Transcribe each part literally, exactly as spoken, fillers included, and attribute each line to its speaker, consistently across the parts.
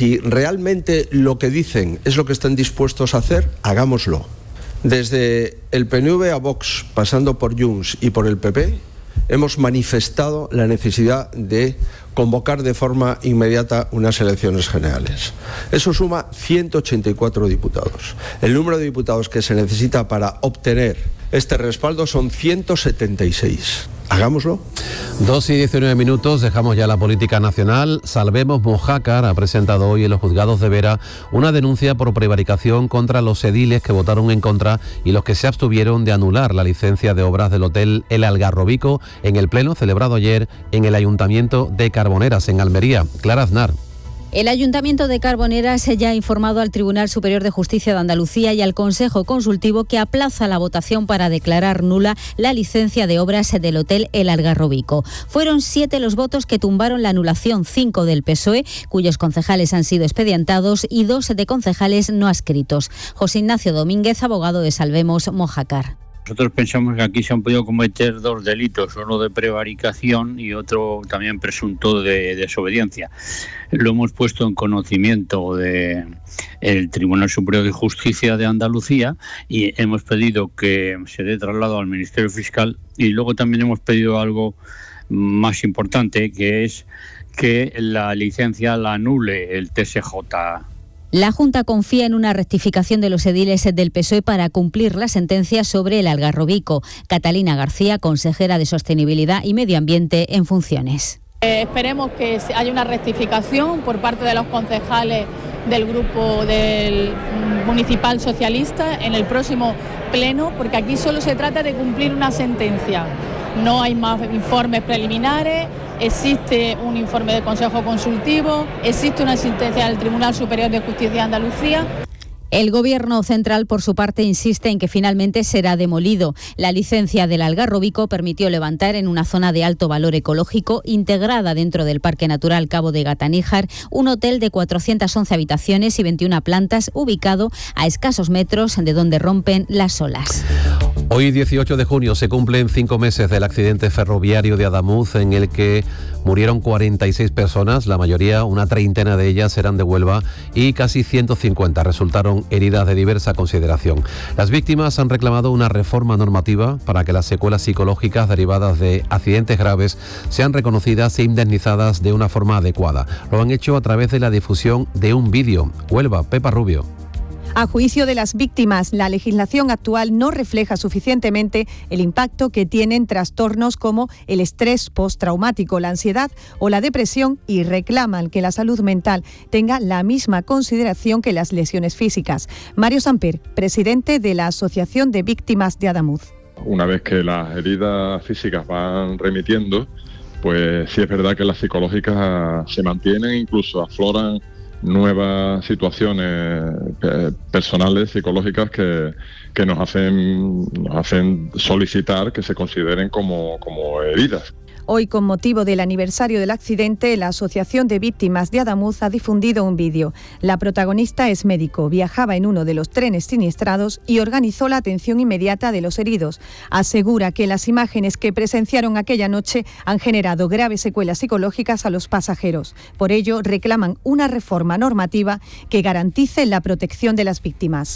Speaker 1: si realmente lo que dicen es lo que están dispuestos a hacer, hagámoslo. Desde el P N V a Vox, pasando por Junts y por el P P, hemos manifestado la necesidad de convocar de forma inmediata unas elecciones generales. Eso suma ciento ochenta y cuatro diputados. El número de diputados que se necesita para obtener este respaldo son ciento setenta y seis. Hagámoslo.
Speaker 2: Dos y diecinueve minutos, dejamos ya la política nacional. Salvemos Mojácar ha presentado hoy en los juzgados de Vera una denuncia por prevaricación contra los ediles que votaron en contra y los que se abstuvieron de anular la licencia de obras del hotel El Algarrobico en el pleno celebrado ayer en el Ayuntamiento de Carboneras, en Almería. Clara Aznar.
Speaker 3: El Ayuntamiento de Carboneras ya ha informado al Tribunal Superior de Justicia de Andalucía y al Consejo Consultivo que aplaza la votación para declarar nula la licencia de obras del Hotel El Algarrobico. Fueron siete los votos que tumbaron la anulación, cinco del P S O E, cuyos concejales han sido expedientados, y dos de concejales no adscritos. José Ignacio Domínguez, abogado de Salvemos Mojácar.
Speaker 4: Nosotros pensamos que aquí se han podido cometer dos delitos, uno de prevaricación y otro también presunto de desobediencia. Lo hemos puesto en conocimiento del Tribunal Superior de Justicia de Andalucía y hemos pedido que se dé traslado al Ministerio Fiscal, y luego también hemos pedido algo más importante, que es que la licencia la anule el T S J.
Speaker 3: La Junta confía en una rectificación de los ediles del P S O E para cumplir la sentencia sobre el Algarrobico. Catalina García, consejera de Sostenibilidad y Medio Ambiente en funciones.
Speaker 5: Eh, esperemos que haya una rectificación por parte de los concejales del grupo del municipal socialista en el próximo pleno, porque aquí solo se trata de cumplir una sentencia. No hay más informes preliminares, existe un informe del Consejo Consultivo, existe una sentencia del Tribunal Superior de Justicia de Andalucía.
Speaker 3: El Gobierno central, por su parte, insiste en que finalmente será demolido. La licencia del Algarrobico permitió levantar en una zona de alto valor ecológico, integrada dentro del Parque Natural Cabo de Gataníjar, un hotel de cuatrocientas once habitaciones y veintiuna plantas, ubicado a escasos metros de donde rompen las olas.
Speaker 2: Hoy, dieciocho de junio, se cumplen cinco meses del accidente ferroviario de Adamuz, en el que murieron cuarenta y seis personas, la mayoría, una treintena de ellas, eran de Huelva, y casi ciento cincuenta resultaron heridas de diversa consideración. Las víctimas han reclamado una reforma normativa para que las secuelas psicológicas derivadas de accidentes graves sean reconocidas e indemnizadas de una forma adecuada. Lo han hecho a través de la difusión de un vídeo. Huelva, Pepa Rubio.
Speaker 6: A juicio de las víctimas, la legislación actual no refleja suficientemente el impacto que tienen trastornos como el estrés postraumático, la ansiedad o la depresión, y reclaman que la salud mental tenga la misma consideración que las lesiones físicas. Mario Samper, presidente de la Asociación de Víctimas de Adamuz.
Speaker 7: Una vez que las heridas físicas van remitiendo, pues sí es verdad que las psicológicas se mantienen, incluso afloran nuevas situaciones personales, psicológicas, que, que nos hacen, nos hacen solicitar que se consideren como, como heridas.
Speaker 6: Hoy, con motivo del aniversario del accidente, la Asociación de Víctimas de Adamuz ha difundido un vídeo. La protagonista es médico, viajaba en uno de los trenes siniestrados y organizó la atención inmediata de los heridos. Asegura que las imágenes que presenciaron aquella noche han generado graves secuelas psicológicas a los pasajeros. Por ello, reclaman una reforma normativa que garantice la protección de las víctimas.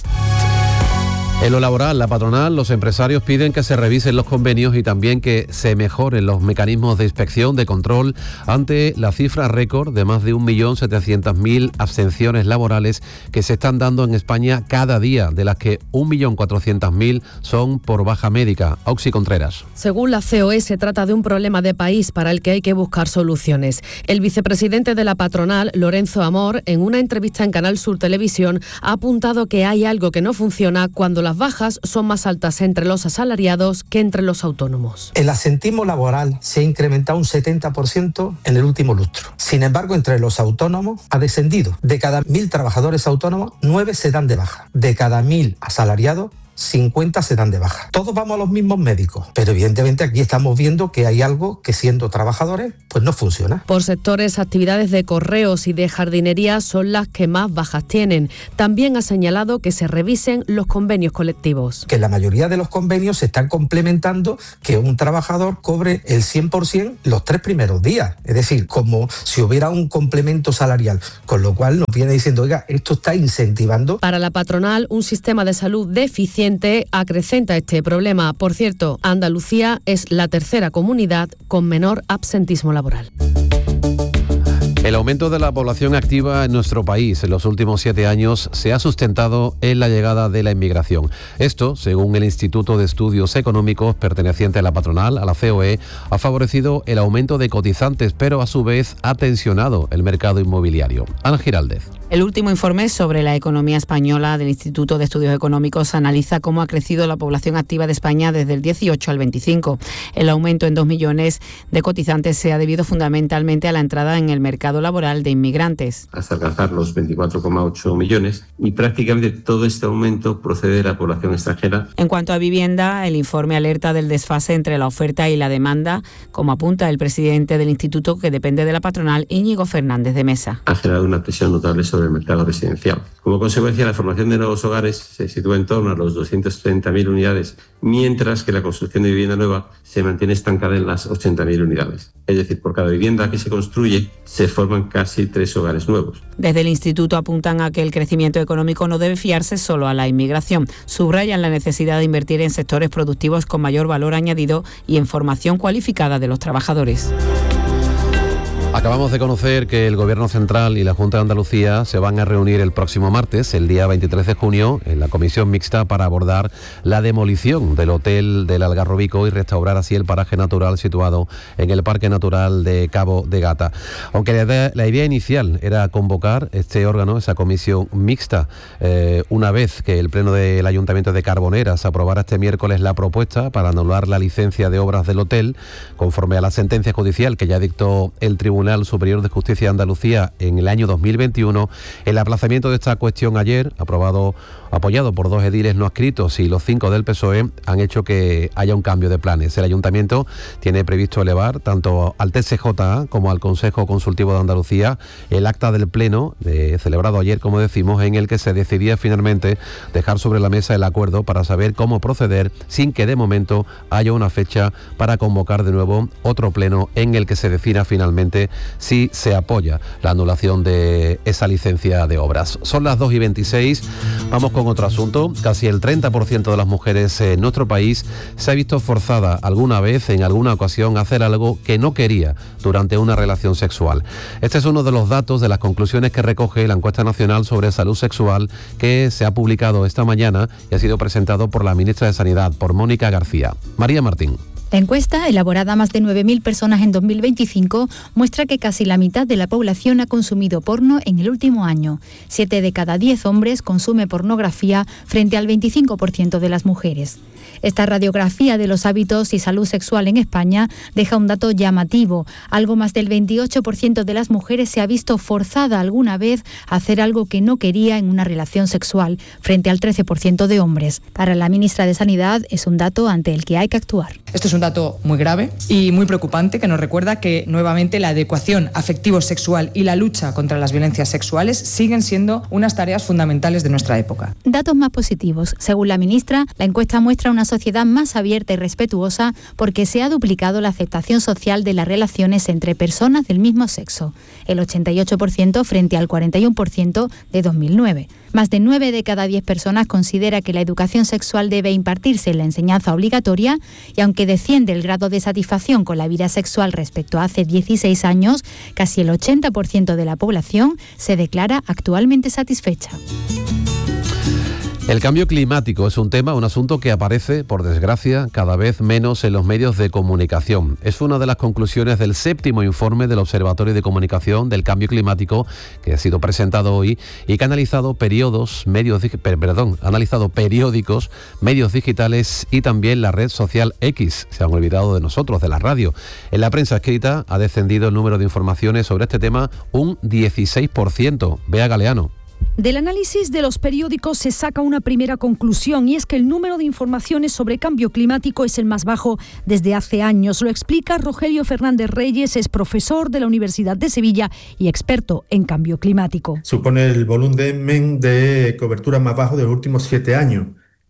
Speaker 2: En lo laboral, la patronal, los empresarios piden que se revisen los convenios y también que se mejoren los mecanismos de inspección, de control, ante la cifra récord de más de un millón setecientas mil abstenciones laborales que se están dando en España cada día, de las que un millón cuatrocientas mil son por baja médica. Auxi Contreras.
Speaker 8: Según la C O E, se trata de un problema de país para el que hay que buscar soluciones. El vicepresidente de la patronal, Lorenzo Amor, en una entrevista en Canal Sur Televisión, ha apuntado que hay algo que no funciona cuando las bajas son más altas entre los asalariados que entre los autónomos.
Speaker 9: El absentismo laboral se ha incrementado un setenta por ciento en el último lustro. Sin embargo, entre los autónomos ha descendido. De cada mil trabajadores autónomos, nueve se dan de baja. De cada mil asalariados, cincuenta se dan de baja. Todos vamos a los mismos médicos, pero evidentemente aquí estamos viendo que hay algo que siendo trabajadores pues no funciona.
Speaker 8: Por sectores, actividades de correos y de jardinería son las que más bajas tienen. También ha señalado que se revisen los convenios colectivos.
Speaker 9: Que la mayoría de los convenios se están complementando que un trabajador cobre el cien por ciento los tres primeros días. Es decir, como si hubiera un complemento salarial, con lo cual nos viene diciendo, oiga, esto está incentivando.
Speaker 8: Para la patronal, un sistema de salud deficiente acrecenta este problema. Por cierto, Andalucía es la tercera comunidad con menor absentismo laboral.
Speaker 2: El aumento de la población activa en nuestro país en los últimos siete años se ha sustentado en la llegada de la inmigración. Esto, según el Instituto de Estudios Económicos perteneciente a la patronal, a la C O E, ha favorecido el aumento de cotizantes, pero a su vez ha tensionado el mercado inmobiliario. Ana Giraldez.
Speaker 10: El último informe sobre la economía española del Instituto de Estudios Económicos analiza cómo ha crecido la población activa de España desde el dieciocho al veinticinco. El aumento en dos millones de cotizantes se ha debido fundamentalmente a la entrada en el mercado laboral de inmigrantes.
Speaker 11: Hasta alcanzar los veinticuatro coma ocho millones y prácticamente todo este aumento procede de la población extranjera.
Speaker 10: En cuanto a vivienda, el informe alerta del desfase entre la oferta y la demanda, como apunta el presidente del instituto que depende de la patronal, Íñigo Fernández de Mesa.
Speaker 11: Ha generado una presión notable sobre el mercado residencial. Como consecuencia, la formación de nuevos hogares se sitúa en torno a los doscientas treinta mil unidades, mientras que la construcción de vivienda nueva se mantiene estancada en las ochenta mil unidades. Es decir, por cada vivienda que se construye, se forman casi tres hogares nuevos.
Speaker 10: Desde el instituto apuntan a que el crecimiento económico no debe fiarse solo a la inmigración. Subrayan la necesidad de invertir en sectores productivos con mayor valor añadido y en formación cualificada de los trabajadores.
Speaker 2: Acabamos de conocer que el Gobierno Central y la Junta de Andalucía se van a reunir el próximo martes, el día veintitrés de junio, en la comisión mixta para abordar la demolición del hotel del Algarrobico y restaurar así el paraje natural situado en el Parque Natural de Cabo de Gata. Aunque la idea, la idea inicial era convocar este órgano, esa comisión mixta, eh, una vez que el Pleno del Ayuntamiento de Carboneras aprobara este miércoles la propuesta para anular la licencia de obras del hotel, conforme a la sentencia judicial que ya dictó el Tribunal Superior de Justicia de Andalucía en el año dos mil veintiuno, el aplazamiento de esta cuestión ayer, aprobado, apoyado por dos ediles no adscritos y los cinco del P S O E, han hecho que haya un cambio de planes. El Ayuntamiento tiene previsto elevar tanto al T C J A como al Consejo Consultivo de Andalucía el acta del Pleno de, celebrado ayer, como decimos, en el que se decidía finalmente dejar sobre la mesa el acuerdo para saber cómo proceder sin que de momento haya una fecha para convocar de nuevo otro pleno en el que se defina finalmente si se apoya la anulación de esa licencia de obras. Son las dos y veintiséis, vamos con otro asunto. Casi el treinta por ciento de las mujeres en nuestro país se ha visto forzada alguna vez, en alguna ocasión, a hacer algo que no quería durante una relación sexual. Este es uno de los datos de las conclusiones que recoge la encuesta nacional sobre salud sexual que se ha publicado esta mañana y ha sido presentado por la ministra de Sanidad, por Mónica García. María Martín.
Speaker 12: La encuesta, elaborada a más de nueve mil personas en dos mil veinticinco, muestra que casi la mitad de la población ha consumido porno en el último año. Siete de cada diez hombres consume pornografía frente al veinticinco por ciento de las mujeres. Esta radiografía de los hábitos y salud sexual en España deja un dato llamativo. Algo más del veintiocho por ciento de las mujeres se ha visto forzada alguna vez a hacer algo que no quería en una relación sexual, frente al trece por ciento de hombres. Para la ministra de Sanidad es un dato ante el que hay que actuar.
Speaker 13: Esto es un dato muy grave y muy preocupante que nos recuerda que nuevamente la adecuación afectivo-sexual y la lucha contra las violencias sexuales siguen siendo unas tareas fundamentales de nuestra época.
Speaker 12: Datos más positivos. Según la ministra, la encuesta muestra una sociedad más abierta y respetuosa porque se ha duplicado la aceptación social de las relaciones entre personas del mismo sexo, el ochenta y ocho por ciento frente al cuarenta y uno por ciento de dos mil nueve. Más de nueve de cada diez personas considera que la educación sexual debe impartirse en la enseñanza obligatoria y aunque desciende el grado de satisfacción con la vida sexual respecto a hace dieciséis años, casi el ochenta por ciento de la población se declara actualmente satisfecha.
Speaker 2: El cambio climático es un tema, un asunto que aparece, por desgracia, cada vez menos en los medios de comunicación. Es una de las conclusiones del séptimo informe del Observatorio de Comunicación del Cambio Climático, que ha sido presentado hoy y que ha analizado periodos, medios, perdón, ha analizado periódicos, medios digitales y también la red social X. Se han olvidado de nosotros, de la radio. En la prensa escrita ha descendido el número de informaciones sobre este tema un dieciséis por ciento. Bea Galeano.
Speaker 14: Del análisis de los periódicos se saca una primera conclusión, y es que el número de informaciones sobre cambio climático es el más bajo desde hace años. Lo explica Rogelio Fernández Reyes, es profesor de la Universidad de Sevilla y experto en cambio climático.
Speaker 15: Supone el volumen de cobertura más bajo de los últimos siete años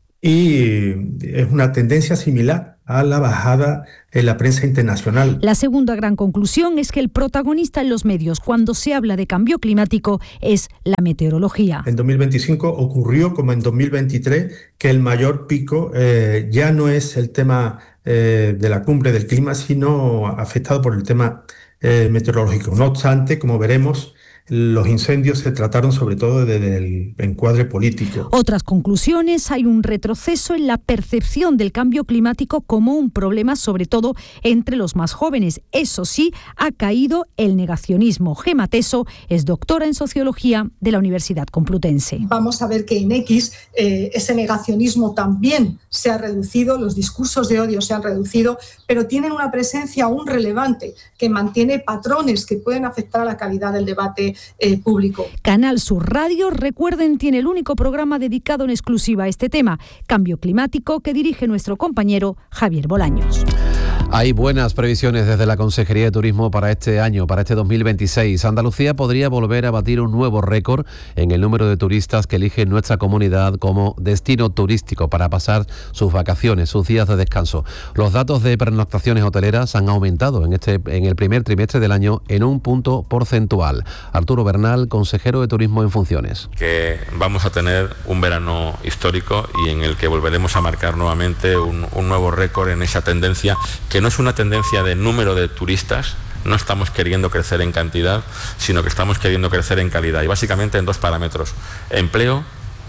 Speaker 15: y es una tendencia similar a la bajada en la prensa internacional.
Speaker 14: La segunda gran conclusión es que el protagonista en los medios cuando se habla de cambio climático es la meteorología.
Speaker 15: En dos mil veinticinco ocurrió como en dos mil veintitrés que el mayor pico eh, ya no es el tema eh, de la cumbre del clima, sino afectado por el tema eh, meteorológico. No obstante, como veremos, los incendios se trataron sobre todo desde el encuadre político.
Speaker 14: Otras conclusiones: hay un retroceso en la percepción del cambio climático como un problema, sobre todo entre los más jóvenes. Eso sí, ha caído el negacionismo. Gema Teso es doctora en Sociología de la Universidad Complutense.
Speaker 16: Vamos a ver que en X eh, ese negacionismo también se ha reducido, los discursos de odio se han reducido, pero tienen una presencia aún relevante que mantiene patrones que pueden afectar a la calidad del debate Eh, público.
Speaker 14: Canal Sur Radio, recuerden, tiene el único programa dedicado en exclusiva a este tema, cambio climático, que dirige nuestro compañero Javier Bolaños.
Speaker 2: Hay buenas previsiones desde la Consejería de Turismo para este año, para este dos mil veintiséis. Andalucía podría volver a batir un nuevo récord en el número de turistas que elige nuestra comunidad como destino turístico para pasar sus vacaciones, sus días de descanso. Los datos de pernoctaciones hoteleras han aumentado en, este, en el primer trimestre del año en un punto porcentual. Arturo Bernal, consejero de Turismo en funciones.
Speaker 17: Que vamos a tener un verano histórico y en el que volveremos a marcar nuevamente un, un nuevo récord en esa tendencia, que no es una tendencia de número de turistas. No estamos queriendo crecer en cantidad, sino que estamos queriendo crecer en calidad, y básicamente en dos parámetros: empleo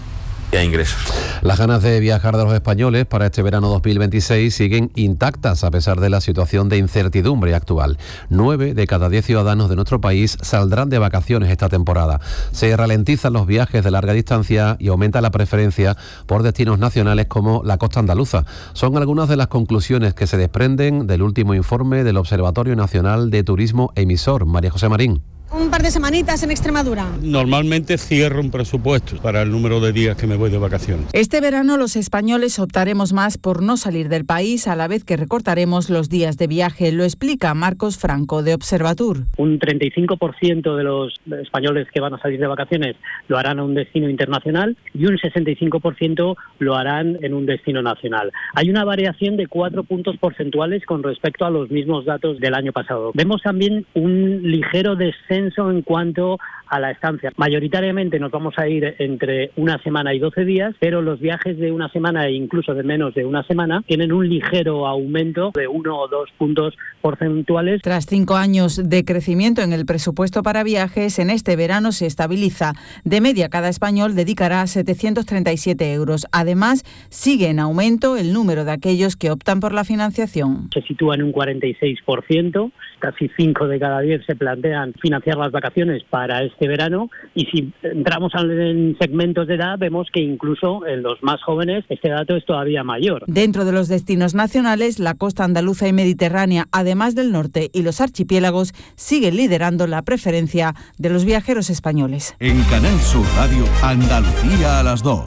Speaker 17: e ingresos.
Speaker 2: Las ganas de viajar de los españoles para este verano dos mil veintiséis siguen intactas a pesar de la situación de incertidumbre actual. Nueve de cada diez ciudadanos de nuestro país saldrán de vacaciones esta temporada. Se ralentizan los viajes de larga distancia y aumenta la preferencia por destinos nacionales como la costa andaluza. Son algunas de las conclusiones que se desprenden del último informe del Observatorio Nacional de Turismo Emisor. María José Marín.
Speaker 18: Un par de semanitas en Extremadura.
Speaker 19: Normalmente cierro un presupuesto para el número de días que me voy de vacaciones.
Speaker 20: Este verano los españoles optaremos más por no salir del país, a la vez que recortaremos los días de viaje. Lo explica Marcos Franco, de Observatur.
Speaker 21: Un treinta y cinco por ciento de los españoles que van a salir de vacaciones lo harán a un destino internacional y un sesenta y cinco por ciento lo harán en un destino nacional. Hay una variación de cuatro puntos porcentuales con respecto a los mismos datos del año pasado. Vemos también un ligero descenso en cuanto a la estancia. Mayoritariamente nos vamos a ir entre una semana y doce días, pero los viajes de una semana e incluso de menos de una semana tienen un ligero aumento de uno o dos puntos porcentuales.
Speaker 20: Tras cinco años de crecimiento en el presupuesto para viajes, en este verano se estabiliza. De media, cada español dedicará setecientos treinta y siete euros. Además, sigue en aumento el número de aquellos que optan por la financiación.
Speaker 21: Se sitúa en un cuarenta y seis por ciento. Casi cinco de cada diez se plantean financiar las vacaciones para este verano, y si entramos en segmentos de edad vemos que incluso en los más jóvenes este dato es todavía mayor.
Speaker 20: Dentro de los destinos nacionales, la costa andaluza y mediterránea, además del norte y los archipiélagos, siguen liderando la preferencia de los viajeros españoles.
Speaker 22: En Canal Sur Radio, Andalucía a las dos.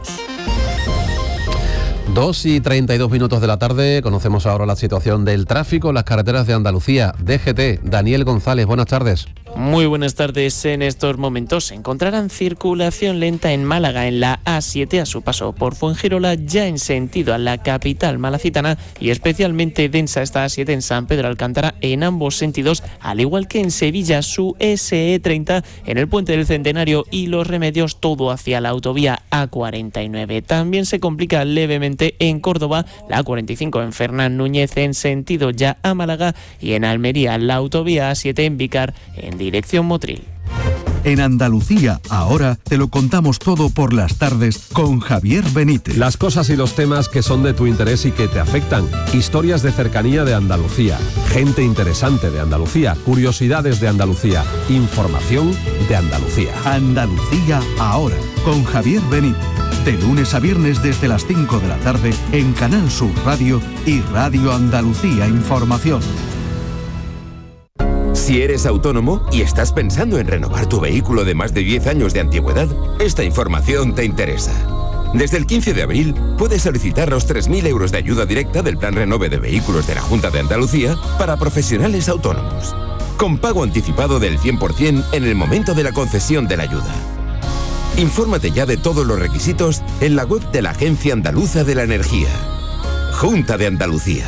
Speaker 2: dos y treinta y dos minutos de la tarde, conocemos ahora la situación del tráfico en las carreteras de Andalucía. D G T, Daniel González, buenas tardes.
Speaker 23: Muy buenas tardes. En estos momentos encontrarán circulación lenta en Málaga en la A siete a su paso por Fuengirola, ya en sentido a la capital malacitana, y especialmente densa esta A siete en San Pedro Alcántara en ambos sentidos, al igual que en Sevilla su S E treinta en el Puente del Centenario y Los Remedios, todo hacia la autovía A cuarenta y nueve. También se complica levemente en Córdoba la A cuarenta y cinco en Fernán Núñez en sentido ya a Málaga, y en Almería la autovía A siete en Vícar en dirección Motril.
Speaker 22: En Andalucía, ahora te lo contamos todo por las tardes con Javier Benítez.
Speaker 24: Las cosas y los temas que son de tu interés y que te afectan. Historias de cercanía de Andalucía. Gente interesante de Andalucía. Curiosidades de Andalucía. Información de Andalucía.
Speaker 22: Andalucía, ahora, con Javier Benítez. De lunes a viernes desde las cinco de la tarde en Canal Sur Radio y Radio Andalucía Información.
Speaker 1: Si eres autónomo y estás pensando en renovar tu vehículo de más de diez años de antigüedad, esta información te interesa. Desde el quince de abril puedes solicitar los tres mil euros de ayuda directa del Plan Renove de Vehículos de la Junta de Andalucía para profesionales autónomos, con pago anticipado del cien por ciento en el momento de la concesión de la ayuda. Infórmate ya de todos los requisitos en la web de la Agencia Andaluza de la Energía. Junta de Andalucía.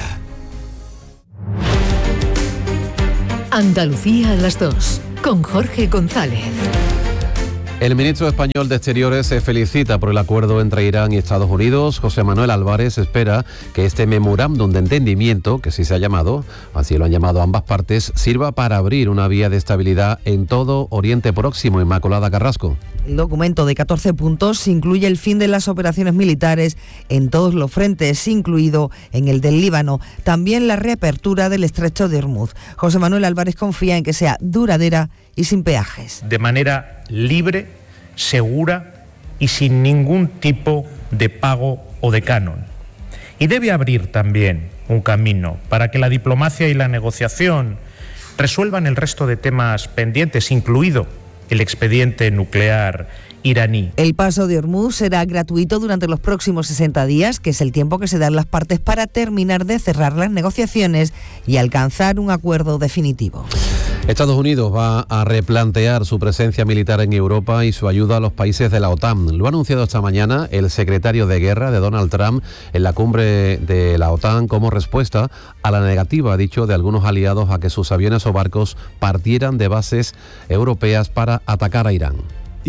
Speaker 3: Andalucía a las dos, con Jorge González.
Speaker 2: El ministro español de Exteriores se felicita por el acuerdo entre Irán y Estados Unidos. José Manuel Álvarez espera que este memorándum de entendimiento, que sí se ha llamado, así lo han llamado ambas partes, sirva para abrir una vía de estabilidad en todo Oriente Próximo. Inmaculada Carrasco.
Speaker 4: El documento de catorce puntos incluye el fin de las operaciones militares en todos los frentes, incluido en el del Líbano. También la reapertura del estrecho de Hormuz. José Manuel Álvarez confía en que sea duradera y sin peajes.
Speaker 5: De manera libre, segura y sin ningún tipo de pago o de canon. Y debe abrir también un camino para que la diplomacia y la negociación resuelvan el resto de temas pendientes, incluido el expediente nuclear iraní.
Speaker 4: El paso de Hormuz será gratuito durante los próximos sesenta días, que es el tiempo que se dan las partes para terminar de cerrar las negociaciones y alcanzar un acuerdo definitivo.
Speaker 2: Estados Unidos va a replantear su presencia militar en Europa y su ayuda a los países de la OTAN. Lo ha anunciado esta mañana el secretario de Guerra de Donald Trump en la cumbre de la OTAN como respuesta a la negativa, ha dicho, de algunos aliados a que sus aviones o barcos partieran de bases europeas para atacar a Irán.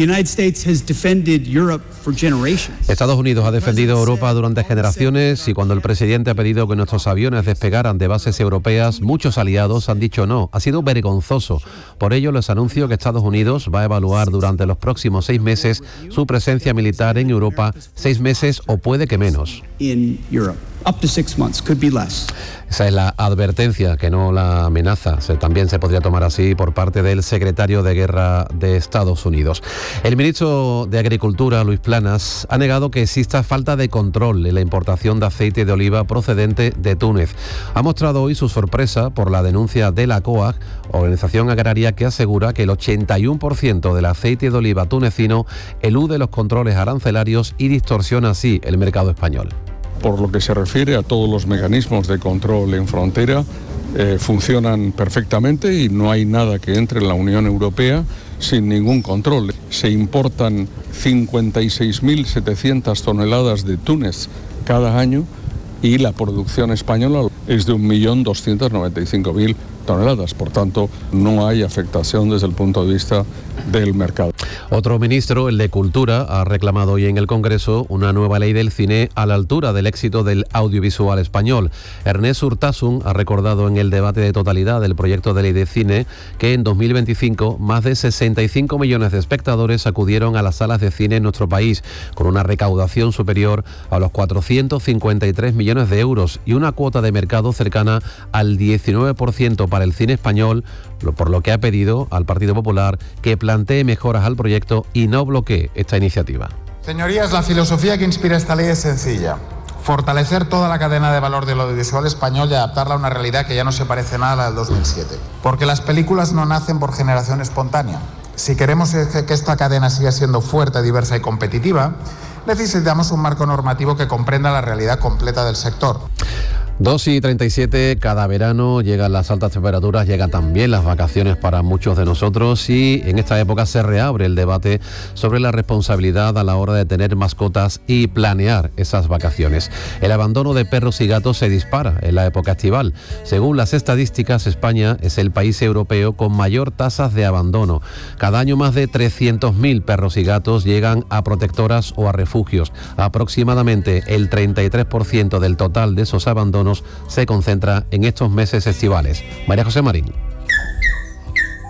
Speaker 2: Estados Unidos ha defendido a Europa durante generaciones y cuando el presidente ha pedido que nuestros aviones despegaran de bases europeas, muchos aliados han dicho no. Ha sido vergonzoso. Por ello les anuncio que Estados Unidos va a evaluar durante los próximos seis meses su presencia militar en Europa, seis meses o puede que menos. Esa es la advertencia, que no la amenaza. Se, también se podría tomar así por parte del secretario de Guerra de Estados Unidos. El ministro de Agricultura, Luis Planas, ha negado que exista falta de control en la importación de aceite de oliva procedente de Túnez. Ha mostrado hoy su sorpresa por la denuncia de la COAG, organización agraria que asegura que el ochenta y uno por ciento del aceite de oliva tunecino elude los controles arancelarios y distorsiona así el mercado español.
Speaker 25: Por lo que se refiere a todos los mecanismos de control en frontera, eh, funcionan perfectamente y no hay nada que entre en la Unión Europea sin ningún control. Se importan cincuenta y seis mil setecientas toneladas de Túnez cada año y la producción española es de un millón doscientos noventa y cinco mil toneladas. Por tanto, no hay afectación desde el punto de vista del mercado.
Speaker 2: Otro ministro, el de Cultura, ha reclamado hoy en el Congreso una nueva ley del cine a la altura del éxito del audiovisual español. Ernest Urtasun ha recordado en el debate de totalidad del proyecto de ley de cine que en dos mil veinticinco más de sesenta y cinco millones de espectadores acudieron a las salas de cine en nuestro país, con una recaudación superior a los cuatrocientos cincuenta y tres millones de euros y una cuota de mercado cercana al diecinueve por ciento para el cine español, por lo que ha pedido al Partido Popular que plantee mejoras al proyecto y no bloquee esta iniciativa.
Speaker 26: Señorías, la filosofía que inspira esta ley es sencilla: fortalecer toda la cadena de valor del audiovisual español y adaptarla a una realidad que ya no se parece nada a la del dos mil siete. Porque las películas no nacen por generación espontánea. Si queremos que esta cadena siga siendo fuerte, diversa y competitiva, necesitamos un marco normativo que comprenda la realidad completa del sector.
Speaker 2: dos y treinta y siete, cada verano llegan las altas temperaturas, llegan también las vacaciones para muchos de nosotros y en esta época se reabre el debate sobre la responsabilidad a la hora de tener mascotas y planear esas vacaciones. El abandono de perros y gatos se dispara en la época estival. Según las estadísticas, España es el país europeo con mayor tasas de abandono. Cada año más de trescientos mil perros y gatos llegan a protectoras o a refugios. Aproximadamente el treinta y tres por ciento del total de esos abandonos se concentra en estos meses estivales. María José Marín.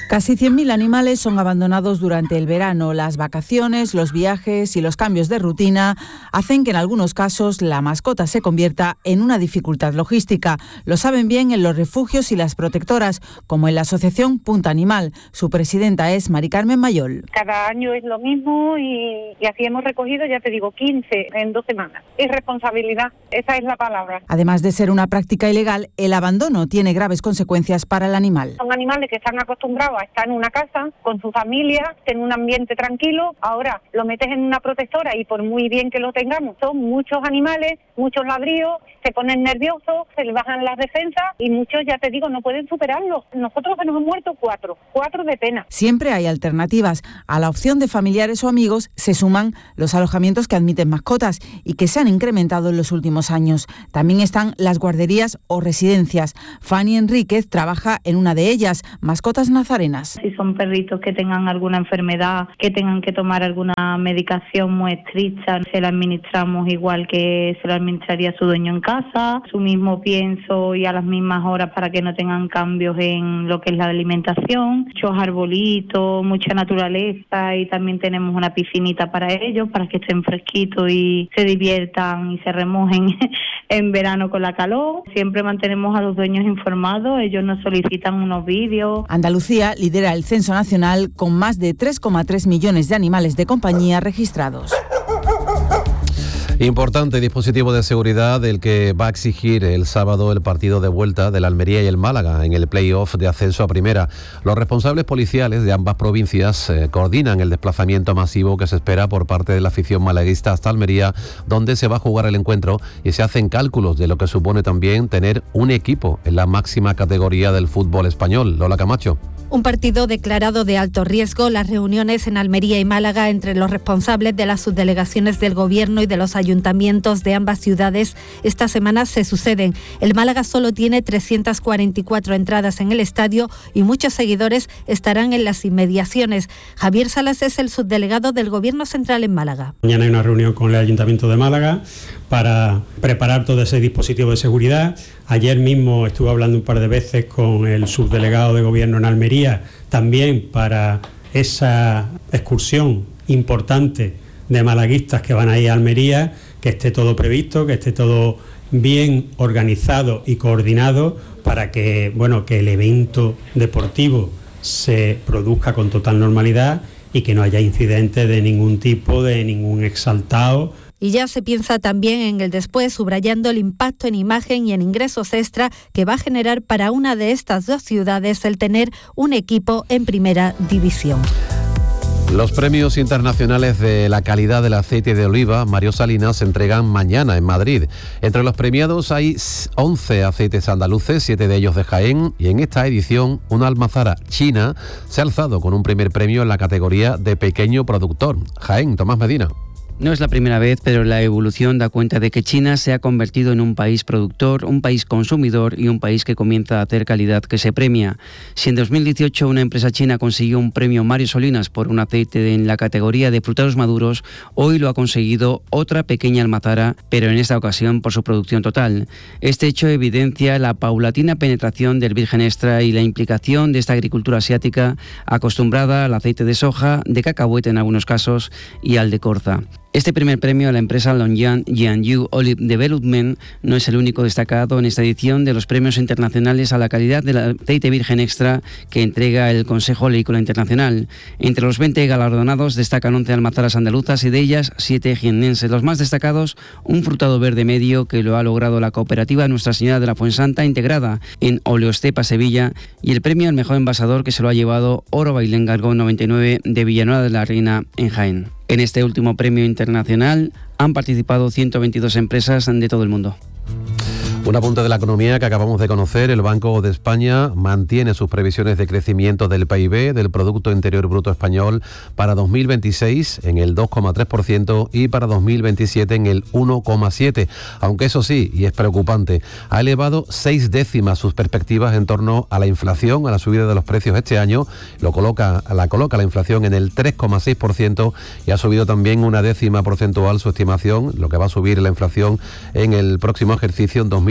Speaker 20: Casi cien mil animales son abandonados durante el verano. Las vacaciones, los viajes y los cambios de rutina hacen que en algunos casos la mascota se convierta en una dificultad logística. Lo saben bien en los refugios y las protectoras, como en la asociación Punta Animal. Su presidenta es Mari Carmen Mayol.
Speaker 6: Cada año es lo mismo y, y así hemos recogido, ya te digo, quince en dos semanas. Irresponsabilidad, esa es la palabra.
Speaker 20: Además de ser una práctica ilegal, el abandono tiene graves consecuencias para el animal.
Speaker 6: Son animales que están acostumbrados a estar en una casa con su familia, en un ambiente tranquilo. Ahora lo metes en una protectora y por muy bien que lo tengamos, son muchos animales, muchos ladrillos, se ponen nerviosos, se les bajan las defensas y muchos, ya te digo, no pueden superarlo. Nosotros se nos han muerto cuatro, cuatro de pena.
Speaker 20: Siempre hay alternativas. A la opción de familiares o amigos se suman los alojamientos que admiten mascotas y que se han incrementado en los últimos años. También están las guarderías o residencias. Fanny Enríquez trabaja en una de ellas, Mascotas Nazarenas.
Speaker 7: Si son perritos que tengan alguna enfermedad, que tengan que tomar alguna medicación muy estricta, se la administramos igual que se la administraría su dueño en casa, su mismo pienso y a las mismas horas para que no tengan cambios en lo que es la alimentación, muchos arbolitos, mucha naturaleza y también tenemos una piscinita para ellos, para que estén fresquitos y se diviertan y se remojen en verano con la calor. Siempre mantenemos a los dueños informados, ellos nos solicitan unos vídeos.
Speaker 20: Andalucía lidera el censo nacional con más de tres coma tres millones de animales de compañía registrados.
Speaker 2: Importante dispositivo de seguridad el que va a exigir el sábado el partido de vuelta de la Almería y el Málaga en el play-off de ascenso a primera. Los responsables policiales de ambas provincias eh, coordinan el desplazamiento masivo que se espera por parte de la afición malaguista hasta Almería, donde se va a jugar el encuentro, y se hacen cálculos de lo que supone también tener un equipo en la máxima categoría del fútbol español. Lola Camacho.
Speaker 8: Un partido declarado de alto riesgo. Las reuniones en Almería y Málaga entre los responsables de las subdelegaciones del Gobierno y de los ayuntamientos de ambas ciudades esta semana se suceden. El Málaga solo tiene trescientas cuarenta y cuatro entradas en el estadio y muchos seguidores estarán en las inmediaciones. Javier Salas es el subdelegado del Gobierno Central en Málaga.
Speaker 9: Mañana hay una reunión con el Ayuntamiento de Málaga para preparar todo ese dispositivo de seguridad. Ayer mismo estuve hablando un par de veces con el subdelegado de Gobierno en Almería, también para esa excursión importante de malaguistas que van a ir a Almería, que esté todo previsto, que esté todo bien organizado y coordinado para que, bueno, que el evento deportivo se produzca con total normalidad y que no haya incidentes de ningún tipo, de ningún exaltado.
Speaker 8: Y ya se piensa también en el después, subrayando el impacto en imagen y en ingresos extra que va a generar para una de estas dos ciudades el tener un equipo en primera división.
Speaker 2: Los premios internacionales de la calidad del aceite de oliva Mario Salinas se entregan mañana en Madrid. Entre los premiados hay once aceites andaluces, siete de ellos de Jaén, y en esta edición una almazara china se ha alzado con un primer premio en la categoría de pequeño productor. Jaén, Tomás Medina.
Speaker 10: No es la primera vez, pero la evolución da cuenta de que China se ha convertido en un país productor, un país consumidor y un país que comienza a hacer calidad que se premia. Si en dos mil dieciocho una empresa china consiguió un premio Mario Salinas por un aceite en la categoría de frutados maduros, hoy lo ha conseguido otra pequeña almazara, pero en esta ocasión por su producción total. Este hecho evidencia la paulatina penetración del virgen extra y la implicación de esta agricultura asiática acostumbrada al aceite de soja, de cacahuete en algunos casos y al de colza. Este primer premio a la empresa Longyang Jiangyu Olive Development no es el único destacado en esta edición de los premios internacionales a la calidad del aceite virgen extra que entrega el Consejo Oleícola Internacional. Entre los veinte galardonados destacan once almazaras andaluzas y de ellas siete jiennenses. Los más destacados, un frutado verde medio que lo ha logrado la cooperativa Nuestra Señora de la Fuensanta, integrada en Oleostepa Sevilla, y el premio al mejor envasador que se lo ha llevado Oro Bailén Gargón noventa y nueve de Villanueva de la Reina en Jaén. En este último premio internacional han participado ciento veintidós empresas de todo el mundo.
Speaker 2: Un apunte de la economía que acabamos de conocer. El Banco de España mantiene sus previsiones de crecimiento del P I B, del Producto Interior Bruto Español, para dos mil veintiséis en el dos coma tres por ciento y para dos mil veintisiete en el uno coma siete por ciento. Aunque eso sí, y es preocupante, ha elevado seis décimas sus perspectivas en torno a la inflación, a la subida de los precios este año. Lo coloca, la coloca la inflación en el tres coma seis por ciento y ha subido también una décima porcentual su estimación, lo que va a subir la inflación en el próximo ejercicio en dos mil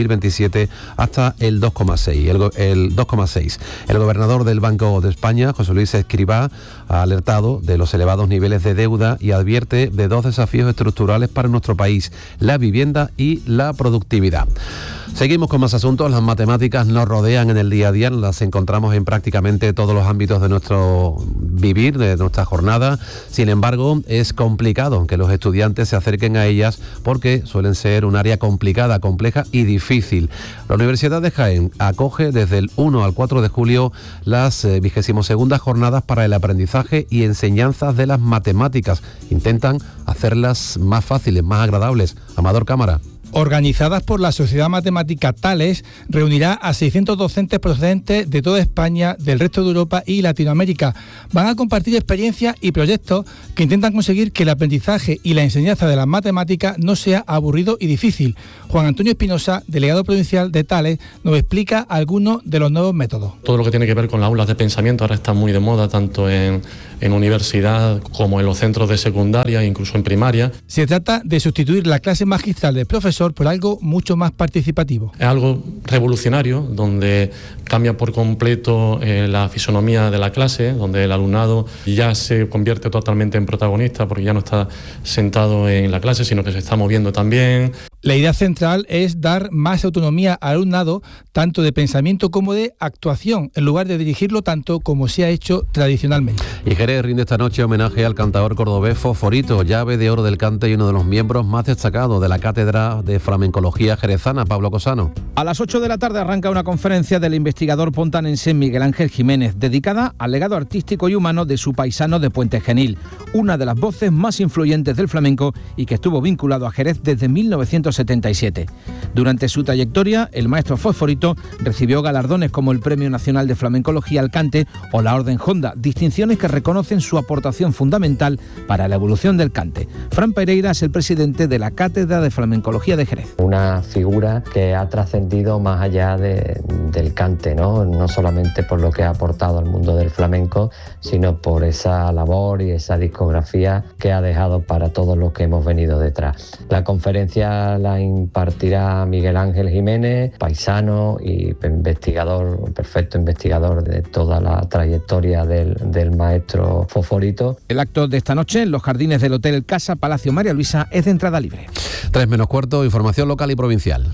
Speaker 2: mil veintisiete hasta el dos coma seis. El, el dos coma seis. El gobernador del Banco de España, José Luis Escrivá, ha alertado de los elevados niveles de deuda y advierte de dos desafíos estructurales para nuestro país: la vivienda y la productividad. Seguimos con más asuntos. Las matemáticas nos rodean en el día a día, las encontramos en prácticamente todos los ámbitos de nuestro vivir, de nuestra jornada. Sin embargo, es complicado que los estudiantes se acerquen a ellas porque suelen ser un área complicada, compleja y difícil. La Universidad de Jaén acoge desde el uno al cuatro de julio las eh, vigésimo segundas jornadas para el aprendizaje y enseñanzas de las matemáticas. Intentan hacerlas más fáciles, más agradables. Amador Cámara.
Speaker 11: Organizadas por la Sociedad Matemática Thales, reunirá a seiscientos docentes procedentes de toda España, del resto de Europa y Latinoamérica. Van a compartir experiencias y proyectos que intentan conseguir que el aprendizaje y la enseñanza de las matemáticas no sea aburrido y difícil. Juan Antonio Espinosa, delegado provincial de Thales, nos explica algunos de los nuevos métodos.
Speaker 12: Todo lo que tiene que ver con las aulas de pensamiento ahora está muy de moda, tanto en, en universidad como en los centros de secundaria, incluso en primaria.
Speaker 11: Se trata de sustituir la clase magistral del profesor por algo mucho más participativo.
Speaker 12: Es algo revolucionario, donde cambia por completo eh, la fisonomía de la clase, donde el alumnado ya se convierte totalmente en protagonista porque ya no está sentado en la clase, sino que se está moviendo también.
Speaker 11: La idea central es dar más autonomía al alumnado, tanto de pensamiento como de actuación, en lugar de dirigirlo tanto como se ha hecho tradicionalmente.
Speaker 2: Y Jerez rinde esta noche homenaje al cantador cordobés Fosforito, llave de oro del cante y uno de los miembros más destacados de la Cátedra de Flamencología Jerezana. Pablo Cosano.
Speaker 13: A las ocho de la tarde arranca una conferencia del investigador pontanense Miguel Ángel Jiménez, dedicada al legado artístico y humano de su paisano de Puente Genil, una de las voces más influyentes del flamenco y que estuvo vinculado a Jerez desde mil novecientos setenta y siete. Durante su trayectoria, el maestro Fosforito recibió galardones como el Premio Nacional de Flamencología al Cante o la Orden Honda, distinciones que reconocen su aportación fundamental para la evolución del cante. Fran Pereira es el presidente de la Cátedra de Flamencología de Jerez.
Speaker 14: Una figura que ha trascendido más allá de, del cante, ¿no? No solamente por lo que ha aportado al mundo del flamenco, sino por esa labor y esa discografía que ha dejado para todos los que hemos venido detrás. La conferencia la impartirá Miguel Ángel Jiménez, paisano y investigador, un perfecto investigador de toda la trayectoria del, del maestro Fosforito.
Speaker 13: El acto de esta noche en los jardines del Hotel Casa Palacio María Luisa es de entrada libre.
Speaker 2: Tres menos cuarto, información local y provincial.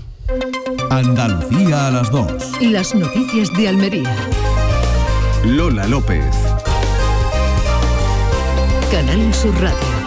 Speaker 22: Andalucía a las dos.
Speaker 3: Las noticias de Almería.
Speaker 22: Lola López.
Speaker 3: Canal Sur Radio.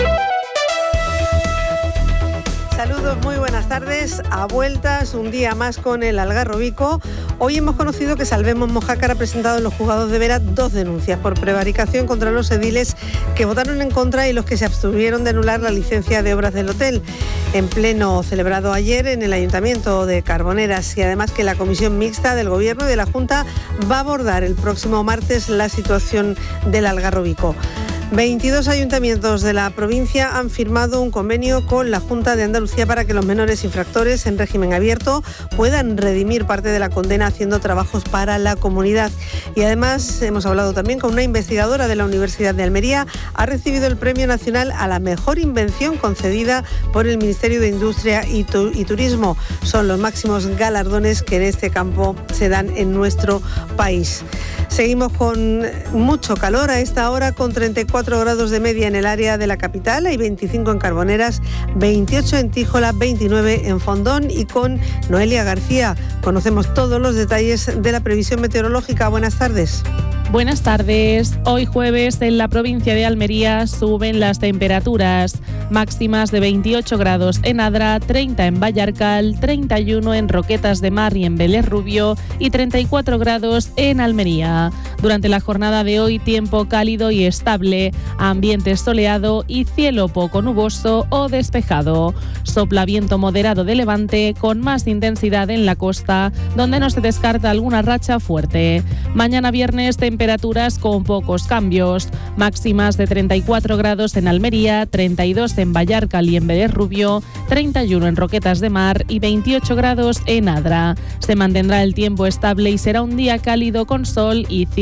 Speaker 18: Saludos, muy buenas tardes. A vueltas, un día más con el Algarrobico. Hoy hemos conocido que Salvemos Mojácar ha presentado en los juzgados de Vera dos denuncias por prevaricación contra los ediles que votaron en contra y los que se abstuvieron de anular la licencia de obras del hotel. En pleno celebrado ayer en el Ayuntamiento de Carboneras, y además que la Comisión Mixta del Gobierno y de la Junta va a abordar el próximo martes la situación del Algarrobico. veintidós ayuntamientos de la provincia han firmado un convenio con la Junta de Andalucía para que los menores infractores en régimen abierto puedan redimir parte de la condena haciendo trabajos para la comunidad. Y además hemos hablado también con una investigadora de la Universidad de Almería. Ha recibido el Premio Nacional a la Mejor Invención concedida por el Ministerio de Industria y, tu- y Turismo. Son los máximos galardones que en este campo se dan en nuestro país. Seguimos con mucho calor a esta hora, con treinta y cuatro grados de media en el área de la capital, hay veinticinco en Carboneras, veintiocho en Tíjola, veintinueve en Fondón, y con Noelia García conocemos todos los detalles de la previsión meteorológica. Buenas tardes.
Speaker 15: Buenas tardes. Hoy jueves en la provincia de Almería suben las temperaturas máximas de veintiocho grados en Adra, treinta en Vallarcal, treinta y uno en Roquetas de Mar y en Vélez Rubio y treinta y cuatro grados en Almería. Durante la jornada de hoy, tiempo cálido y estable, ambiente soleado y cielo poco nuboso o despejado. Sopla viento moderado de levante con más intensidad en la costa, donde no se descarta alguna racha fuerte. Mañana viernes, temperaturas con pocos cambios, máximas de treinta y cuatro grados en Almería, treinta y dos en Vallarcal y en Vélez Rubio, treinta y uno en Roquetas de Mar y veintiocho grados en Adra. Se mantendrá el tiempo estable y será un día cálido con sol y cielo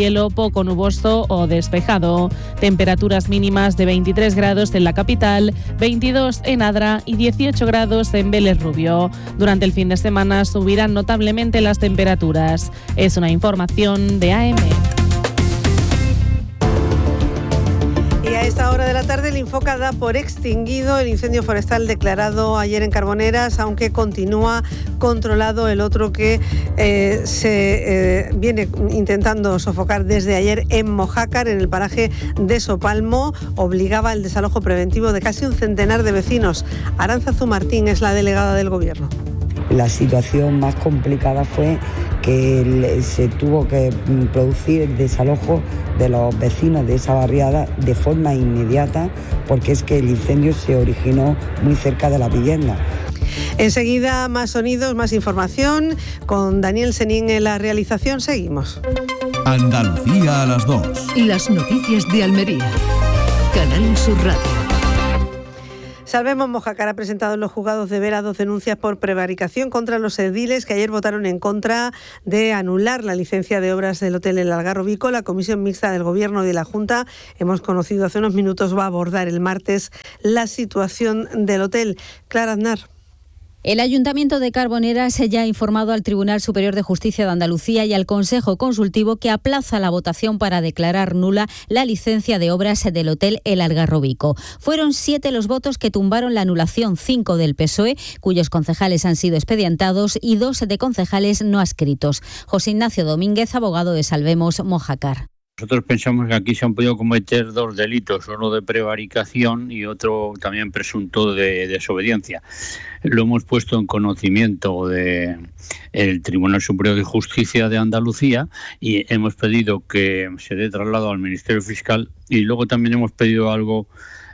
Speaker 15: cielo poco nuboso o despejado. Temperaturas mínimas de veintitrés grados en la capital, veintidós en Adra y dieciocho grados en Vélez Rubio. Durante el fin de semana subirán notablemente las temperaturas. Es una información de A M.
Speaker 18: Y a esta hora de la tarde el Infoca da por extinguido el incendio forestal declarado ayer en Carboneras, aunque continúa controlado el otro que eh, se eh, viene intentando sofocar desde ayer en Mojácar, en el paraje de Sopalmo. Obligaba el desalojo preventivo de casi un centenar de vecinos. Arantzazu Martín es la delegada del Gobierno.
Speaker 16: La situación más complicada fue que se tuvo que producir el desalojo de los vecinos de esa barriada de forma inmediata, porque es que el incendio se originó muy cerca de la vivienda.
Speaker 18: Enseguida más sonidos, más información. Con Daniel Senín en la realización seguimos.
Speaker 22: Andalucía a las dos.
Speaker 3: Las noticias de Almería. Canal Sur Radio.
Speaker 18: Salvemos Mojácar ha presentado en los juzgados de Vera dos denuncias por prevaricación contra los ediles que ayer votaron en contra de anular la licencia de obras del hotel El Algarrobico. La Comisión Mixta del Gobierno y de la Junta, hemos conocido hace unos minutos, va a abordar el martes la situación del hotel. Clara Aznar.
Speaker 17: El Ayuntamiento de Carboneras ya ha informado al Tribunal Superior de Justicia de Andalucía y al Consejo Consultivo que aplaza la votación para declarar nula la licencia de obras del Hotel El Algarrobico. Fueron siete los votos que tumbaron la anulación, cinco del P S O E, cuyos concejales han sido expedientados, y dos de concejales no adscritos. José Ignacio Domínguez, abogado de Salvemos Mojácar.
Speaker 19: Nosotros pensamos que aquí se han podido cometer dos delitos, uno de prevaricación y otro también presunto de desobediencia. Lo hemos puesto en conocimiento del Tribunal Superior de Justicia de Andalucía y hemos pedido que se dé traslado al Ministerio Fiscal, y luego también hemos pedido algo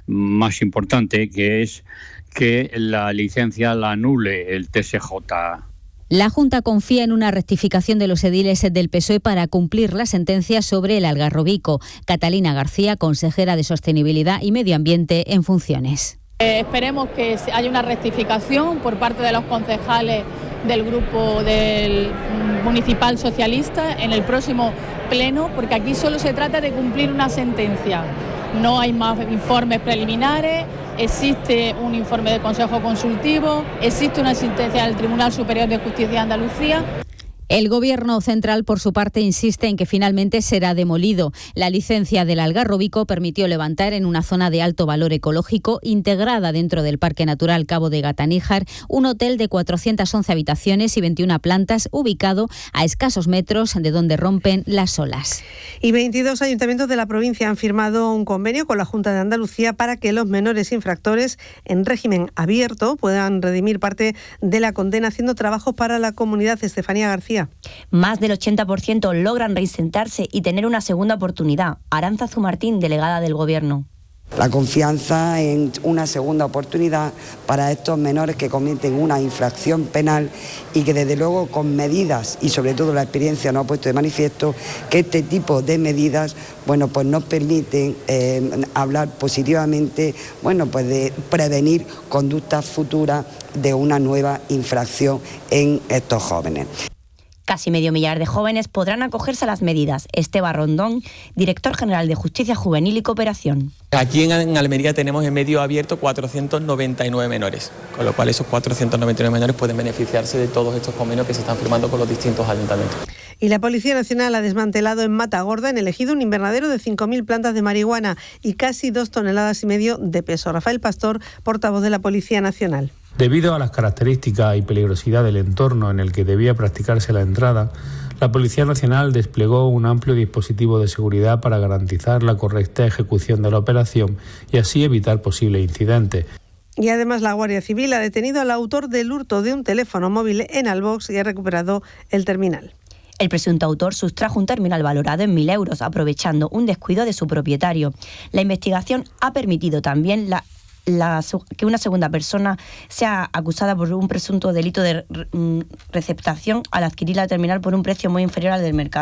Speaker 19: más importante, que es que la licencia la anule el T S J.
Speaker 17: La Junta confía en una rectificación de los ediles del P S O E para cumplir la sentencia sobre el Algarrobico. Catalina García, consejera de Sostenibilidad y Medio Ambiente en funciones.
Speaker 21: Eh, esperemos que haya una rectificación por parte de los concejales del grupo del Municipal Socialista en el próximo pleno, porque aquí solo se trata de cumplir una sentencia. No hay más informes preliminares, existe un informe del Consejo Consultivo, existe una sentencia del Tribunal Superior de Justicia de Andalucía.
Speaker 17: El Gobierno central, por su parte, insiste en que finalmente será demolido. La licencia del Algarrobico permitió levantar en una zona de alto valor ecológico, integrada dentro del Parque Natural Cabo de Gataníjar, un hotel de cuatrocientas once habitaciones y veintiuna plantas, ubicado a escasos metros de donde rompen las olas.
Speaker 18: Y veintidós ayuntamientos de la provincia han firmado un convenio con la Junta de Andalucía para que los menores infractores en régimen abierto puedan redimir parte de la condena haciendo trabajos para la comunidad. Estefanía García.
Speaker 23: Más del ochenta por ciento logran reinsertarse y tener una segunda oportunidad. Arantzazu Martín, delegada del Gobierno.
Speaker 24: La confianza en una segunda oportunidad para estos menores que cometen una infracción penal y que desde luego con medidas, y sobre todo la experiencia nos ha puesto de manifiesto que este tipo de medidas, bueno, pues nos permiten eh, hablar positivamente, bueno, pues de prevenir conductas futuras de una nueva infracción en estos jóvenes.
Speaker 23: Casi medio millar de jóvenes podrán acogerse a las medidas. Esteban Rondón, director general de Justicia Juvenil y Cooperación.
Speaker 27: Aquí en Almería tenemos en medio abierto cuatrocientos noventa y nueve menores, con lo cual esos cuatrocientos noventa y nueve menores pueden beneficiarse de todos estos convenios que se están firmando con los distintos ayuntamientos.
Speaker 18: Y la Policía Nacional ha desmantelado en Matagorda, en el Ejido, un invernadero de cinco mil plantas de marihuana y casi dos toneladas y medio de peso. Rafael Pastor, portavoz de la Policía Nacional.
Speaker 28: Debido a las características y peligrosidad del entorno en el que debía practicarse la entrada, la Policía Nacional desplegó un amplio dispositivo de seguridad para garantizar la correcta ejecución de la operación y así evitar posibles incidentes.
Speaker 18: Y además la Guardia Civil ha detenido al autor del hurto de un teléfono móvil en Albox y ha recuperado el terminal.
Speaker 23: El presunto autor sustrajo un terminal valorado en mil euros, aprovechando un descuido de su propietario. La investigación ha permitido también la La, que una segunda persona sea acusada por un presunto delito de receptación al adquirir la terminal por un precio muy inferior al del mercado.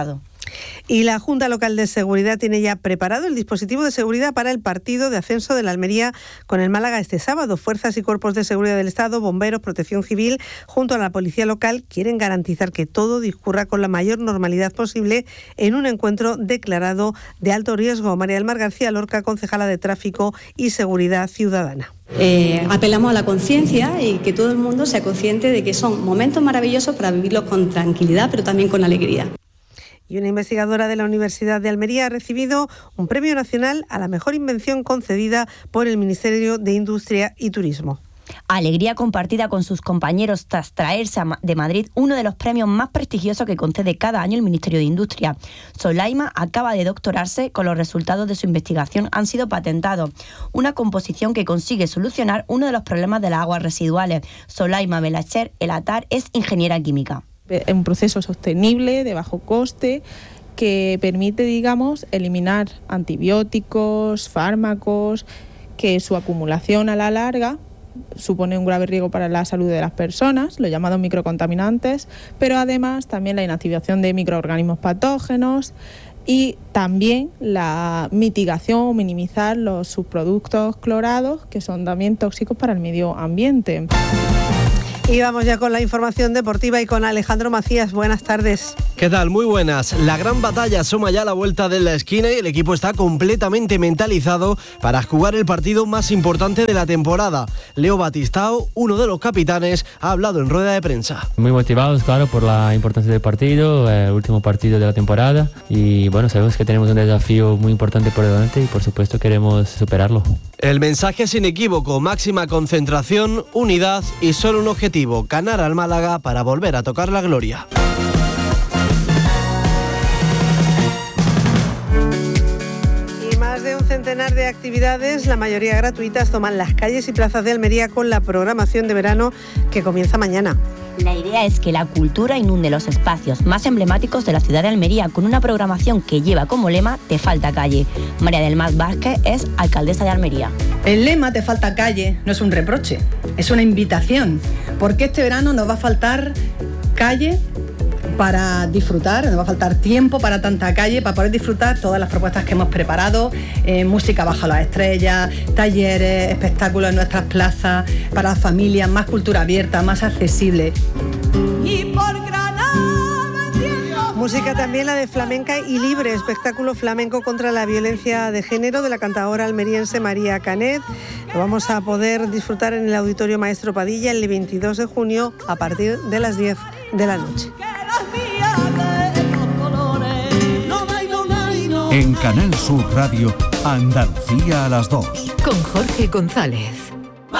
Speaker 18: Y la Junta Local de Seguridad tiene ya preparado el dispositivo de seguridad para el partido de ascenso de la Almería con el Málaga este sábado. Fuerzas y cuerpos de seguridad del Estado, bomberos, protección civil, junto a la policía local, quieren garantizar que todo discurra con la mayor normalidad posible en un encuentro declarado de alto riesgo. María del Mar García Lorca, concejala de Tráfico y Seguridad Ciudadana.
Speaker 1: Eh, apelamos a la conciencia y que todo el mundo sea consciente de que son momentos maravillosos para vivirlos con tranquilidad, pero también con alegría.
Speaker 18: Y una investigadora de la Universidad de Almería ha recibido un premio nacional a la mejor invención concedida por el Ministerio de Industria y Turismo.
Speaker 23: Alegría compartida con sus compañeros tras traerse de Madrid uno de los premios más prestigiosos que concede cada año el Ministerio de Industria. Solaima acaba de doctorarse, con los resultados de su investigación han sido patentados. Una composición que consigue solucionar uno de los problemas de las aguas residuales. Solaima Belacher El Atar es ingeniera química.
Speaker 4: Un proceso sostenible, de bajo coste, que permite, digamos, eliminar antibióticos, fármacos, que su acumulación a la larga supone un grave riesgo para la salud de las personas, los llamados microcontaminantes, pero además también la inactivación de microorganismos patógenos y también la mitigación o minimizar los subproductos clorados, que son también tóxicos para el medio ambiente.
Speaker 18: Y vamos ya con la información deportiva y con Alejandro Macías. Buenas tardes.
Speaker 5: ¿Qué tal? Muy buenas. La gran batalla asoma ya a la vuelta de la esquina y el equipo está completamente mentalizado para jugar el partido más importante de la temporada. Leo Batistao, uno de los capitanes, ha hablado en rueda de prensa.
Speaker 6: Muy motivados, claro, por la importancia del partido, el último partido de la temporada. Y bueno, sabemos que tenemos un desafío muy importante por delante y por supuesto queremos superarlo.
Speaker 5: El mensaje es inequívoco: máxima concentración, unidad y solo un objetivo: ganar al Málaga para volver a tocar la gloria.
Speaker 18: Y más de un centenar de actividades, la mayoría gratuitas, toman las calles y plazas de Almería con la programación de verano que comienza mañana.
Speaker 23: La idea es que la cultura inunde los espacios más emblemáticos de la ciudad de Almería con una programación que lleva como lema Te falta calle. María del Mar Vázquez es alcaldesa de Almería.
Speaker 7: El lema Te falta calle no es un reproche, es una invitación, porque este verano nos va a faltar calle para disfrutar, nos va a faltar tiempo para tanta calle, para poder disfrutar todas las propuestas que hemos preparado, eh, música bajo las estrellas, talleres, espectáculos en nuestras plazas, para las familias, más cultura abierta, más accesible.
Speaker 18: Y por Granada, música también la de Flamenca y Libre, espectáculo flamenco contra la violencia de género de la cantadora almeriense María Canet. Lo vamos a poder disfrutar en el Auditorio Maestro Padilla el veintidós de junio a partir de las diez de la noche.
Speaker 22: En Canal Sur Radio, Andalucía a las dos.
Speaker 3: Con Jorge González.